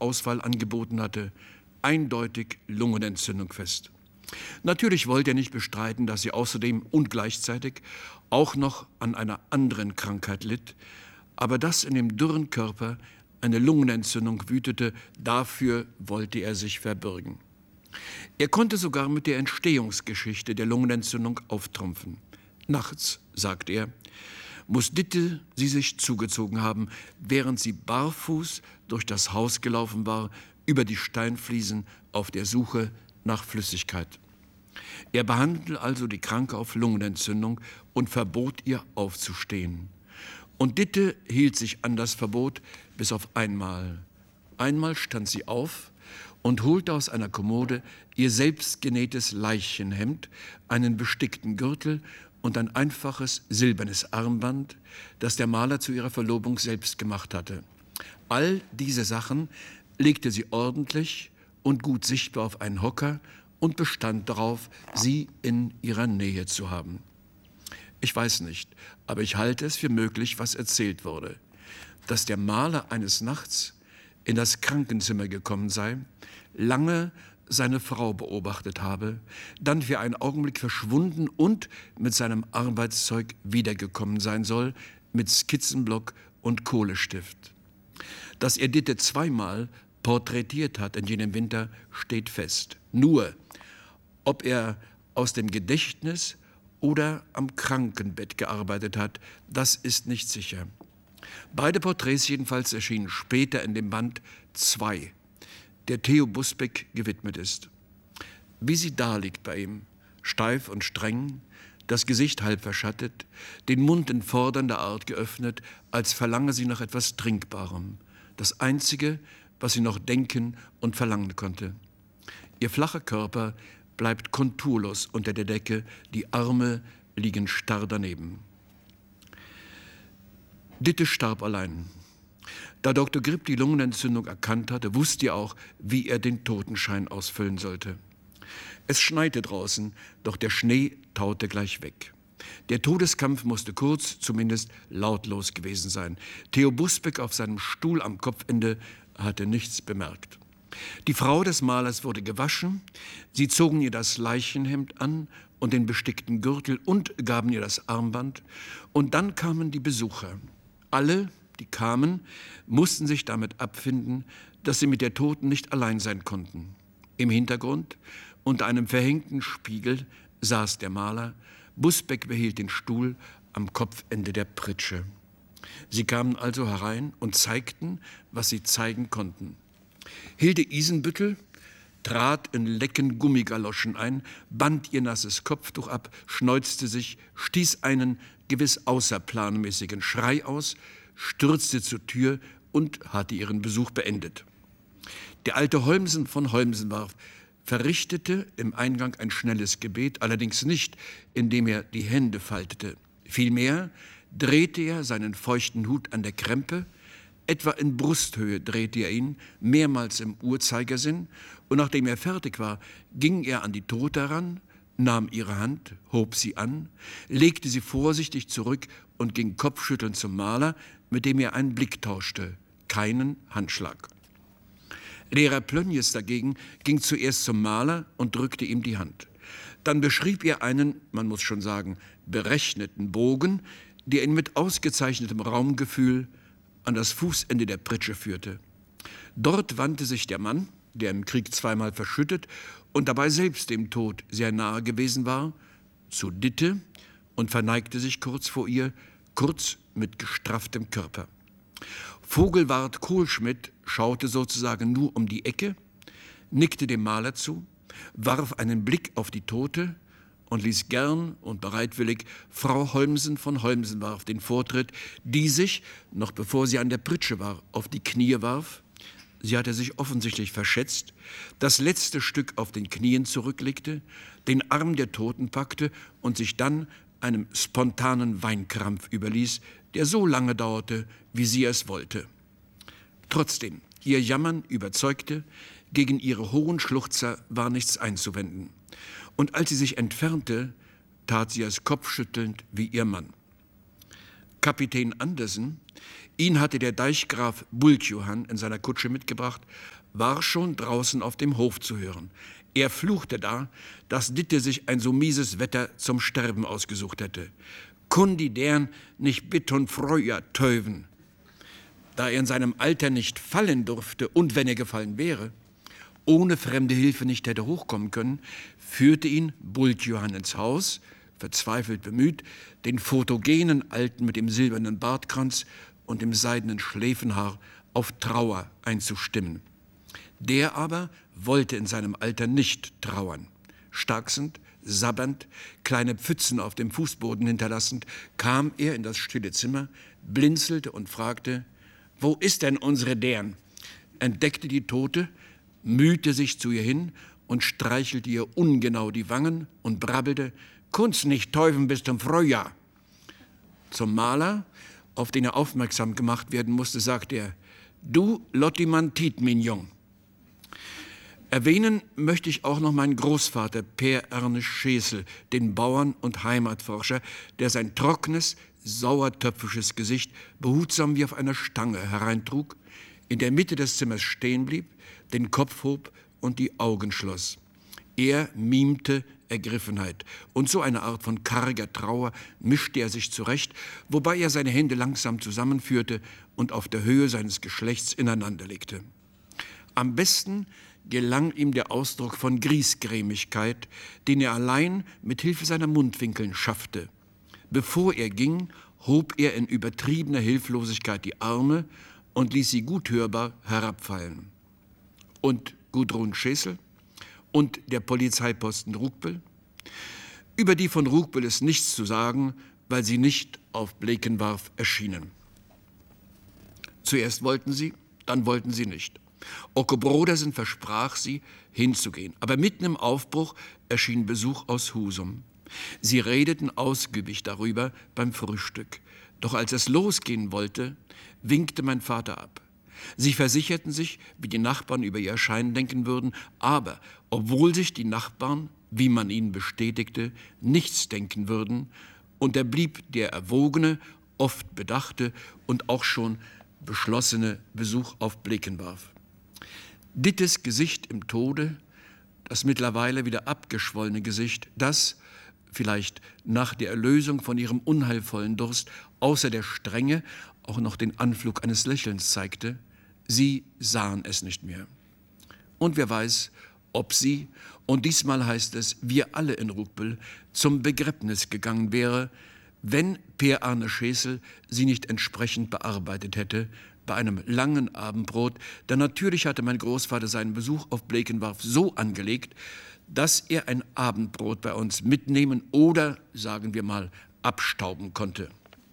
zur Auswahl angeboten hatte, eindeutig Lungenentzündung fest. Natürlich wollte er nicht bestreiten, dass sie außerdem und gleichzeitig auch noch an einer anderen Krankheit litt, aber dass in dem dürren Körper eine Lungenentzündung wütete, dafür wollte er sich verbürgen. Er konnte sogar mit der Entstehungsgeschichte der Lungenentzündung auftrumpfen. Nachts, sagt er, muss Ditte sie sich zugezogen haben, während sie barfuß durch das Haus gelaufen war, über die Steinfliesen auf der Suche nach Flüssigkeit. Er behandelte also die Kranke auf Lungenentzündung und verbot ihr aufzustehen. Und Ditte hielt sich an das Verbot bis auf einmal. Einmal stand sie auf und holte aus einer Kommode ihr selbstgenähtes Leichenhemd, einen bestickten Gürtel und ein einfaches silbernes Armband, das der Maler zu ihrer Verlobung selbst gemacht hatte. All diese Sachen legte sie ordentlich und gut sichtbar auf einen Hocker und bestand darauf, sie in ihrer Nähe zu haben. Ich weiß nicht, aber ich halte es für möglich, was erzählt wurde, dass der Maler eines Nachts in das Krankenzimmer gekommen sei, lange seine Frau beobachtet habe, dann für einen Augenblick verschwunden und mit seinem Arbeitszeug wiedergekommen sein soll, mit Skizzenblock und Kohlestift. Dass er Ditte zweimal porträtiert hat in jenem Winter, steht fest. Nur, ob er aus dem Gedächtnis oder am Krankenbett gearbeitet hat, das ist nicht sicher. Beide Porträts jedenfalls erschienen später in dem Band 2, der Theo Busbek gewidmet ist. Wie sie daliegt bei ihm, steif und streng, das Gesicht halb verschattet, den Mund in fordernder Art geöffnet, als verlange sie nach etwas Trinkbarem. Das Einzige, was sie noch denken und verlangen konnte. Ihr flacher Körper bleibt konturlos unter der Decke, die Arme liegen starr daneben. Ditte starb allein. Da Dr. Gripp die Lungenentzündung erkannt hatte, wusste er auch, wie er den Totenschein ausfüllen sollte. Es schneite draußen, doch der Schnee taute gleich weg. Der Todeskampf musste kurz, zumindest lautlos gewesen sein. Theo Busbek auf seinem Stuhl am Kopfende hatte nichts bemerkt. Die Frau des Malers wurde gewaschen, sie zogen ihr das Leichenhemd an und den bestickten Gürtel und gaben ihr das Armband. Und dann kamen die Besucher. Alle, die kamen, mussten sich damit abfinden, dass sie mit der Toten nicht allein sein konnten. Im Hintergrund, unter einem verhängten Spiegel, saß der Maler. Busbek behielt den Stuhl am Kopfende der Pritsche. Sie kamen also herein und zeigten, was sie zeigen konnten. Hilde Isenbüttel trat in lecken Gummigaloschen ein, band ihr nasses Kopftuch ab, schneuzte sich, stieß einen gewiss außerplanmäßigen Schrei aus, stürzte zur Tür und hatte ihren Besuch beendet. Der alte Holmsen von Holmsenwarf verrichtete im Eingang ein schnelles Gebet, allerdings nicht, indem er die Hände faltete. Vielmehr drehte er seinen feuchten Hut an der Krempe, etwa in Brusthöhe drehte er ihn, mehrmals im Uhrzeigersinn, und nachdem er fertig war, ging er an die Tote heran, nahm ihre Hand, hob sie an, legte sie vorsichtig zurück und ging kopfschüttelnd zum Maler, mit dem er einen Blick tauschte, keinen Handschlag. Lehrer Plönjes dagegen ging zuerst zum Maler und drückte ihm die Hand. Dann beschrieb er einen, man muss schon sagen, berechneten Bogen, der ihn mit ausgezeichnetem Raumgefühl an das Fußende der Pritsche führte. Dort wandte sich der Mann, der im Krieg zweimal verschüttet und dabei selbst dem Tod sehr nahe gewesen war, zu Ditte und verneigte sich kurz vor ihr, kurz mit gestrafftem Körper. Vogelwart Kohlschmidt schaute sozusagen nur um die Ecke, nickte dem Maler zu, warf einen Blick auf die Tote und ließ gern und bereitwillig Frau Holmsen von Holmsenwarf den Vortritt, die sich, noch bevor sie an der Pritsche war, auf die Knie warf. Sie hatte sich offensichtlich verschätzt, das letzte Stück auf den Knien zurücklegte, den Arm der Toten packte und sich dann einem spontanen Weinkrampf überließ, der so lange dauerte, wie sie es wollte. Trotzdem, ihr Jammern überzeugte, gegen ihre hohen Schluchzer war nichts einzuwenden. Und als sie sich entfernte, tat sie es kopfschüttelnd wie ihr Mann. Kapitän Andersen, Ihn hatte der Deichgraf Bultjohann in seiner Kutsche mitgebracht, war schon draußen auf dem Hof zu hören. Er fluchte da, dass Ditte sich ein so mieses Wetter zum Sterben ausgesucht hätte. Kundi deren nicht bittun Freuja töven. Da er in seinem Alter nicht fallen durfte und wenn er gefallen wäre, ohne fremde Hilfe nicht hätte hochkommen können, führte ihn Bultjohann ins Haus, verzweifelt bemüht, den photogenen Alten mit dem silbernen Bartkranz und dem seidenen Schläfenhaar auf Trauer einzustimmen. Der aber wollte in seinem Alter nicht trauern. Starksend, sabbernd, kleine Pfützen auf dem Fußboden hinterlassend, kam er in das stille Zimmer, blinzelte und fragte: »Wo ist denn unsere deren?« Entdeckte die Tote, mühte sich zu ihr hin und streichelte ihr ungenau die Wangen und brabbelte: »Kunst nicht täufen bis zum Frühjahr.« Zum Maler, auf den er aufmerksam gemacht werden musste, sagte er: »Du Lottimann Tiet, mein Jung.« Erwähnen möchte ich auch noch meinen Großvater Per Ernest Schesel, den Bauern und Heimatforscher, der sein trockenes, sauertöpfisches Gesicht behutsam wie auf einer Stange hereintrug, in der Mitte des Zimmers stehen blieb, den Kopf hob und die Augen schloss. Er mimte Ergriffenheit, und so eine Art von karger Trauer mischte er sich zurecht, wobei er seine Hände langsam zusammenführte und auf der Höhe seines Geschlechts ineinanderlegte. Am besten gelang ihm der Ausdruck von Griesgrämigkeit, den er allein mit Hilfe seiner Mundwinkeln schaffte. Bevor er ging, hob er in übertriebener Hilflosigkeit die Arme und ließ sie gut hörbar herabfallen. Und Gudrun Schesel und der Polizeiposten Rugbel? Über die von Rugbel ist nichts zu sagen, weil sie nicht auf Blekenwarf erschienen. Zuerst wollten sie, dann wollten sie nicht. Ocke Brodersen versprach sie, hinzugehen, aber mitten im Aufbruch erschien Besuch aus Husum. Sie redeten ausgiebig darüber beim Frühstück. Doch als es losgehen wollte, winkte mein Vater ab. Sie versicherten sich, wie die Nachbarn über ihr Erscheinen denken würden, aber obwohl sich die Nachbarn, wie man ihnen bestätigte, nichts denken würden, unterblieb der erwogene, oft bedachte und auch schon beschlossene Besuch auf Blekenwarf. Dittes Gesicht im Tode, das mittlerweile wieder abgeschwollene Gesicht, das, vielleicht nach der Erlösung von ihrem unheilvollen Durst, außer der Strenge auch noch den Anflug eines Lächelns zeigte, sie sahen es nicht mehr. Und wer weiß, ob sie, und diesmal heißt es, wir alle in Rugbel, zum Begräbnis gegangen wäre, wenn Per Arne Schesel sie nicht entsprechend bearbeitet hätte, bei einem langen Abendbrot, denn natürlich hatte mein Großvater seinen Besuch auf Blekenwarf so angelegt, dass er ein Abendbrot bei uns mitnehmen oder, sagen wir mal, abstauben konnte.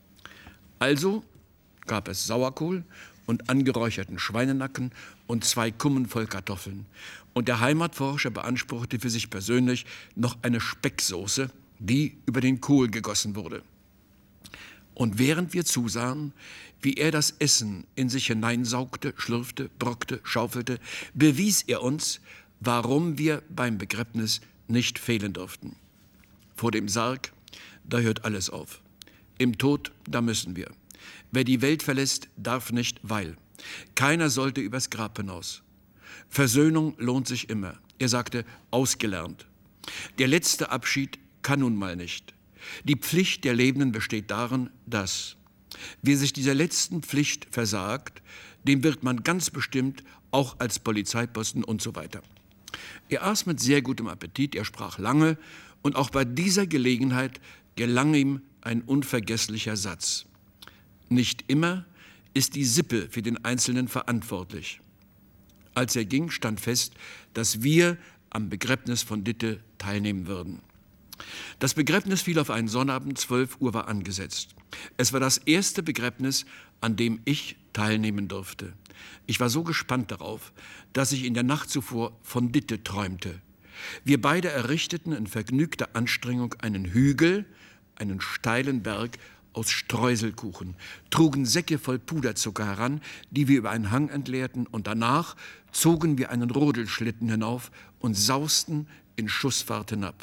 Also gab es Sauerkohl und angeräucherten Schweinenacken und 2 Kummen voll Kartoffeln. Und der Heimatforscher beanspruchte für sich persönlich noch eine Specksoße, die über den Kohl gegossen wurde. Und während wir zusahen, wie er das Essen in sich hineinsaugte, schlürfte, brockte, schaufelte, bewies er uns, warum wir beim Begräbnis nicht fehlen durften. Vor dem Sarg, da hört alles auf. Im Tod, da müssen wir. Wer die Welt verlässt, darf nicht, weil. Keiner sollte übers Grab hinaus. Versöhnung lohnt sich immer. Er sagte, ausgelernt. Der letzte Abschied kann nun mal nicht. Die Pflicht der Lebenden besteht darin, dass wer sich dieser letzten Pflicht versagt, dem wird man ganz bestimmt auch als Polizeiposten und so weiter. Er aß mit sehr gutem Appetit, er sprach lange und auch bei dieser Gelegenheit gelang ihm ein unvergesslicher Satz. Nicht immer ist die Sippe für den Einzelnen verantwortlich. Als er ging, stand fest, dass wir am Begräbnis von Ditte teilnehmen würden. Das Begräbnis fiel auf einen Sonnabend, 12 Uhr war angesetzt. Es war das erste Begräbnis, an dem ich teilnehmen durfte. Ich war so gespannt darauf, dass ich in der Nacht zuvor von Ditte träumte. Wir beide errichteten in vergnügter Anstrengung einen Hügel, einen steilen Berg aus Streuselkuchen, trugen Säcke voll Puderzucker heran, die wir über einen Hang entleerten, und danach zogen wir einen Rodelschlitten hinauf und sausten in Schussfahrt hinab.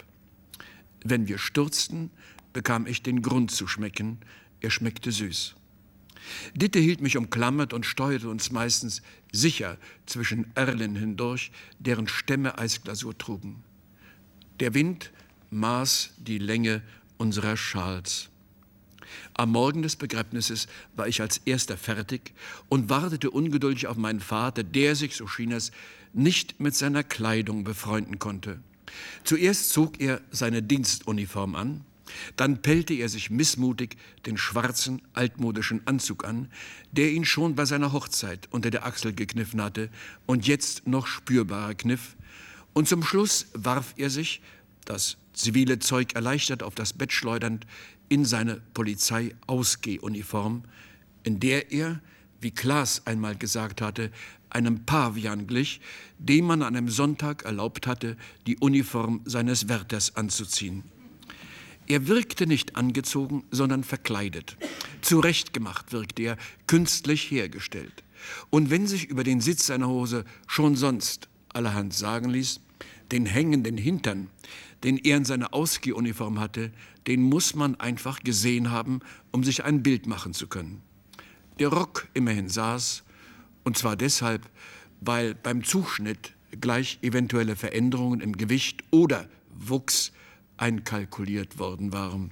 Wenn wir stürzten, bekam ich den Grund zu schmecken, er schmeckte süß. Ditte hielt mich umklammert und steuerte uns meistens sicher zwischen Erlen hindurch, deren Stämme Eisglasur trugen. Der Wind maß die Länge unserer Schals. Am Morgen des Begräbnisses war ich als Erster fertig und wartete ungeduldig auf meinen Vater, der sich, so schien es, nicht mit seiner Kleidung befreunden konnte. Zuerst zog er seine Dienstuniform an, dann pellte er sich missmutig den schwarzen, altmodischen Anzug an, der ihn schon bei seiner Hochzeit unter der Achsel gekniffen hatte und jetzt noch spürbarer kniff, und zum Schluss warf er sich, das zivile Zeug erleichtert auf das Bett schleudernd, in seine Polizeiausgehuniform, in der er, wie Klaas einmal gesagt hatte, einem Pavian glich, dem man an einem Sonntag erlaubt hatte, die Uniform seines Wärters anzuziehen. Er wirkte nicht angezogen, sondern verkleidet. Zurechtgemacht wirkte er, künstlich hergestellt. Und wenn sich über den Sitz seiner Hose schon sonst allerhand sagen ließ, den hängenden Hintern, den er in seiner Ausgehuniform hatte, den muss man einfach gesehen haben, um sich ein Bild machen zu können. Der Rock immerhin saß, und zwar deshalb, weil beim Zuschnitt gleich eventuelle Veränderungen im Gewicht oder Wuchs einkalkuliert worden waren.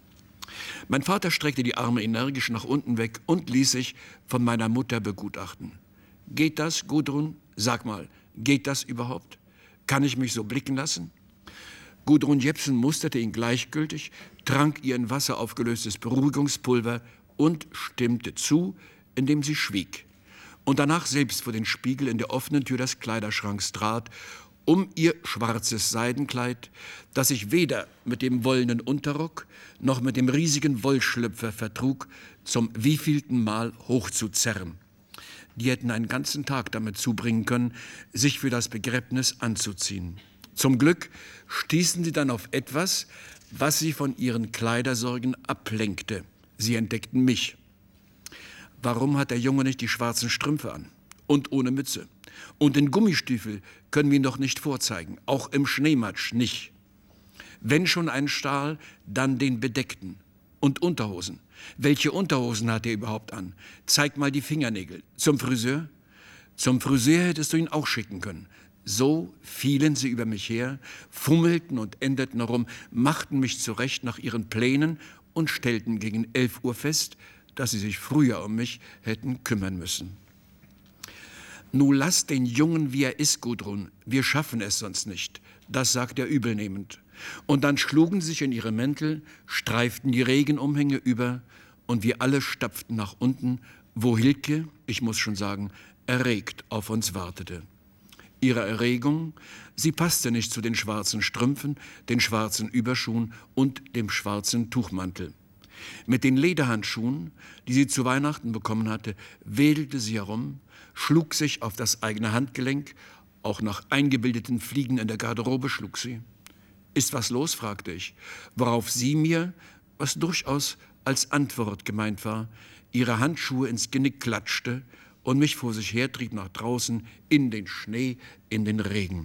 Mein Vater streckte die Arme energisch nach unten weg und ließ sich von meiner Mutter begutachten. Geht das, Gudrun? Sag mal, geht das überhaupt? Kann ich mich so blicken lassen? Gudrun Jepsen musterte ihn gleichgültig, trank ihr in Wasser aufgelöstes Beruhigungspulver und stimmte zu, indem sie schwieg. Und danach selbst vor den Spiegel in der offenen Tür des Kleiderschranks trat, um ihr schwarzes Seidenkleid, das sich weder mit dem wollenen Unterrock noch mit dem riesigen Wollschlüpfer vertrug, zum wievielten Mal hochzuzerren. Die hätten einen ganzen Tag damit zubringen können, sich für das Begräbnis anzuziehen. Zum Glück stießen sie dann auf etwas, was sie von ihren Kleidersorgen ablenkte. Sie entdeckten mich. Warum hat der Junge nicht die schwarzen Strümpfe an? Und ohne Mütze. Und den Gummistiefel können wir ihn doch nicht vorzeigen, auch im Schneematsch nicht. Wenn schon ein Stahl, dann den bedeckten. Und Unterhosen. Welche Unterhosen hat er überhaupt an? Zeig mal die Fingernägel. Zum Friseur? Zum Friseur hättest du ihn auch schicken können. So fielen sie über mich her, fummelten und änderten herum, machten mich zurecht nach ihren Plänen und stellten gegen 11 Uhr fest, dass sie sich früher um mich hätten kümmern müssen. »Nu lass den Jungen, wie er ist, Gudrun, wir schaffen es sonst nicht«, das sagt er übelnehmend. Und dann schlugen sie sich in ihre Mäntel, streiften die Regenumhänge über und wir alle stapften nach unten, wo Hilke, ich muss schon sagen, erregt auf uns wartete. Ihre Erregung, sie passte nicht zu den schwarzen Strümpfen, den schwarzen Überschuhen und dem schwarzen Tuchmantel. Mit den Lederhandschuhen, die sie zu Weihnachten bekommen hatte, wedelte sie herum, schlug sich auf das eigene Handgelenk, auch nach eingebildeten Fliegen in der Garderobe schlug sie. »Ist was los?« fragte ich, worauf sie mir, was durchaus als Antwort gemeint war, ihre Handschuhe ins Genick klatschte und mich vor sich hertrieb nach draußen in den Schnee, in den Regen.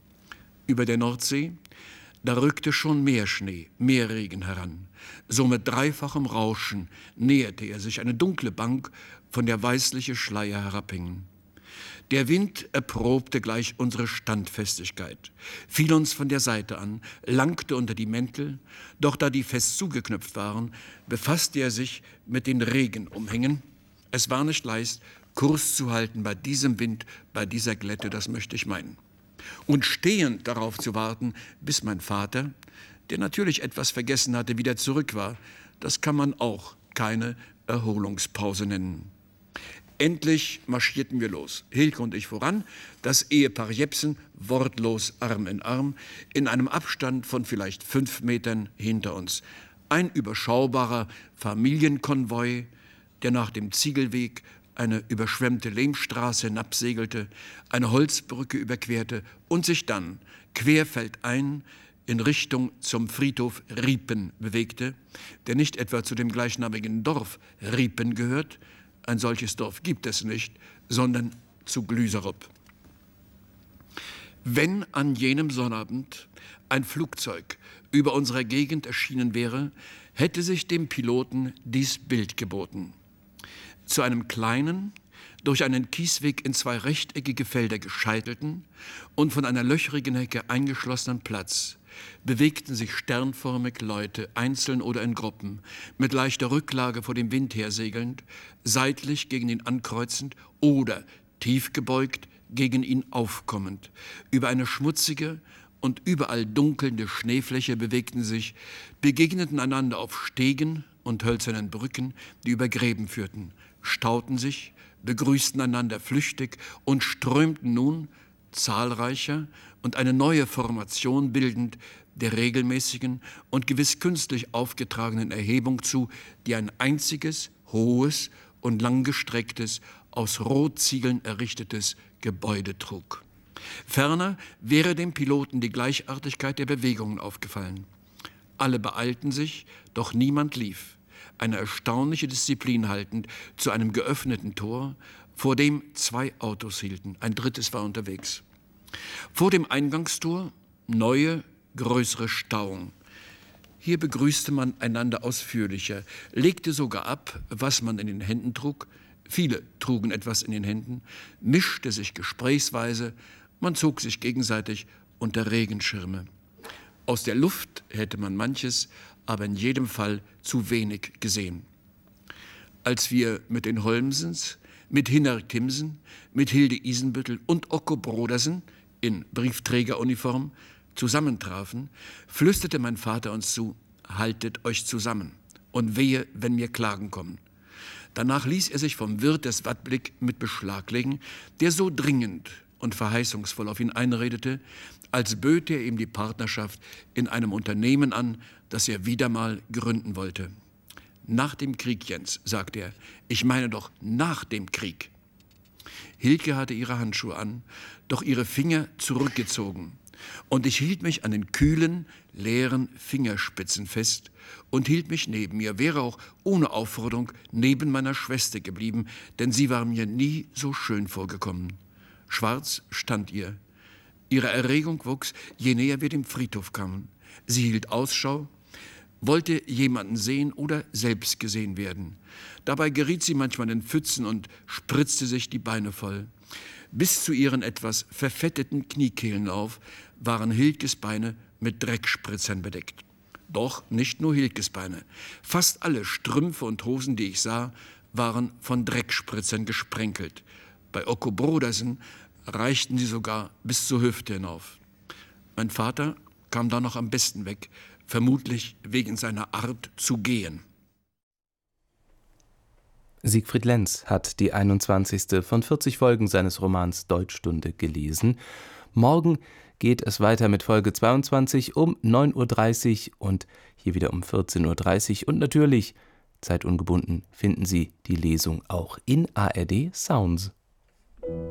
Über der Nordsee, da rückte schon mehr Schnee, mehr Regen heran. So mit dreifachem Rauschen näherte er sich eine dunkle Bank, von der weißliche Schleier herabhingen. Der Wind erprobte gleich unsere Standfestigkeit, fiel uns von der Seite an, langte unter die Mäntel, doch da die fest zugeknöpft waren, befasste er sich mit den Regenumhängen. Es war nicht leicht, Kurs zu halten bei diesem Wind, bei dieser Glätte, das möchte ich meinen. Und stehend darauf zu warten, bis mein Vater, der natürlich etwas vergessen hatte, wieder zurück war, das kann man auch keine Erholungspause nennen. Endlich marschierten wir los, Hilke und ich voran, das Ehepaar Jepsen wortlos Arm in Arm, in einem Abstand von vielleicht 5 Metern hinter uns. Ein überschaubarer Familienkonvoi, der nach dem Ziegelweg eine überschwemmte Lehmstraße hinabsegelte, eine Holzbrücke überquerte und sich dann querfeldein in Richtung zum Friedhof Riepen bewegte, der nicht etwa zu dem gleichnamigen Dorf Riepen gehört, ein solches Dorf gibt es nicht, sondern zu Glüserup. Wenn an jenem Sonnabend ein Flugzeug über unserer Gegend erschienen wäre, hätte sich dem Piloten dies Bild geboten. zu einem kleinen, durch einen Kiesweg in 2 rechteckige Felder gescheitelten und von einer löchrigen Hecke eingeschlossenen Platz bewegten sich sternförmig Leute, einzeln oder in Gruppen, mit leichter Rücklage vor dem Wind hersegelnd, seitlich gegen ihn ankreuzend oder tief gebeugt gegen ihn aufkommend. Über eine schmutzige und überall dunkelnde Schneefläche bewegten sich, begegneten einander auf Stegen und hölzernen Brücken, die über Gräben führten, stauten sich, begrüßten einander flüchtig und strömten nun, zahlreicher und eine neue Formation bildend, der regelmäßigen und gewiss künstlich aufgetragenen Erhebung zu, die ein einziges, hohes und langgestrecktes, aus Rotziegeln errichtetes Gebäude trug. Ferner wäre dem Piloten die Gleichartigkeit der Bewegungen aufgefallen. Alle beeilten sich, doch niemand lief, eine erstaunliche Disziplin haltend, zu einem geöffneten Tor, vor dem 2 Autos hielten, ein drittes war unterwegs. Vor dem Eingangstor neue, größere Stauung. Hier begrüßte man einander ausführlicher, legte sogar ab, was man in den Händen trug, viele trugen etwas in den Händen, mischte sich gesprächsweise, man zog sich gegenseitig unter Regenschirme. Aus der Luft hätte man manches, aber in jedem Fall zu wenig gesehen. Als wir mit den Holmsens, mit Hinnerk Timsen, mit Hilde Isenbüttel und Ocko Brodersen in Briefträgeruniform zusammentrafen, flüsterte mein Vater uns zu: Haltet euch zusammen und wehe, wenn mir Klagen kommen. Danach ließ er sich vom Wirt des Wattblick mit Beschlag legen, der so dringend und verheißungsvoll auf ihn einredete, als böte er ihm die Partnerschaft in einem Unternehmen an, das er wieder mal gründen wollte. Nach dem Krieg, Jens, sagte er, ich meine doch nach dem Krieg. Hilke hatte ihre Handschuhe an, doch ihre Finger zurückgezogen. Und ich hielt mich an den kühlen, leeren Fingerspitzen fest und hielt mich neben ihr, wäre auch ohne Aufforderung neben meiner Schwester geblieben, denn sie war mir nie so schön vorgekommen. Schwarz stand ihr. Ihre Erregung wuchs, je näher wir dem Friedhof kamen. Sie hielt Ausschau, wollte jemanden sehen oder selbst gesehen werden. Dabei geriet sie manchmal in Pfützen und spritzte sich die Beine voll. Bis zu ihren etwas verfetteten Kniekehlenlauf waren Hilkes Beine mit Dreckspritzern bedeckt. Doch nicht nur Hilkes Beine. Fast alle Strümpfe und Hosen, die ich sah, waren von Dreckspritzern gesprenkelt. Bei Ocko Brodersen reichten sie sogar bis zur Hüfte hinauf. Mein Vater kam da noch am besten weg, vermutlich wegen seiner Art zu gehen. Siegfried Lenz hat die 21. von 40 Folgen seines Romans Deutschstunde gelesen. Morgen geht es weiter mit Folge 22 um 9.30 Uhr und hier wieder um 14.30 Uhr. Und natürlich, zeitungebunden, finden Sie die Lesung auch in ARD Sounds.